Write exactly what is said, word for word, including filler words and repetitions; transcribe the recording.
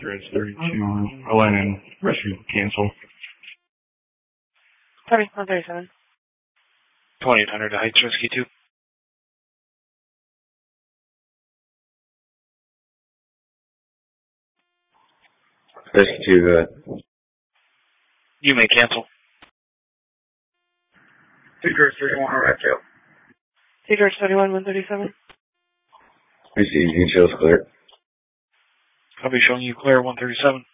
Threads thirty-two, Align and rescue, cancel. Copy, one thirty-seven. twenty-eight hundred to Heights Rescue two. Rescue two, uh... You may cancel. Two George thirty-one, alright, Joe. Two George thirty-one, one thirty-seven. I see, you can show us clear. Copy, showing you clear, one thirty-seven.